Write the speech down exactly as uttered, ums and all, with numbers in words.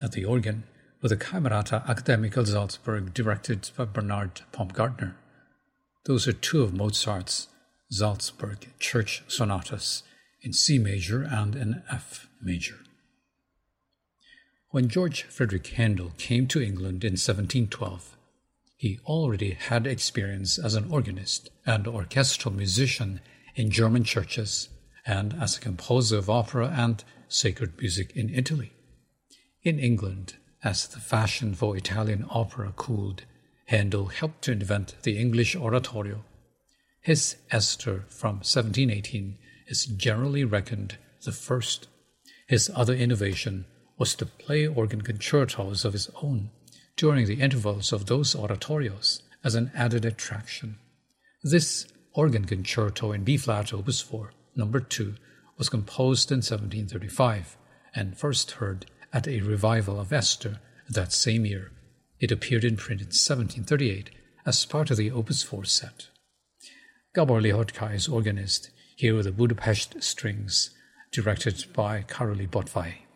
at the organ with the Camerata Academical Salzburg directed by Bernard Baumgartner. Those are two of Mozart's Salzburg church sonatas in C major and in F major. When George Frederick Handel came to England in seventeen twelve, he already had experience as an organist and orchestral musician in German churches and as a composer of opera and sacred music in Italy. In England, as the fashion for Italian opera cooled, Handel helped to invent the English oratorio. His Esther from seventeen eighteen is generally reckoned the first. His other innovation was to play organ concertos of his own during the intervals of those oratorios as an added attraction. This organ concerto in B-flat Opus four, number two, was composed in seventeen thirty-five and first heard at a revival of Esther that same year. It appeared in print in seventeen thirty-eight as part of the Opus four set. Gabor Lihotka is organist, here with the Budapest Strings, directed by Karoli Botwai.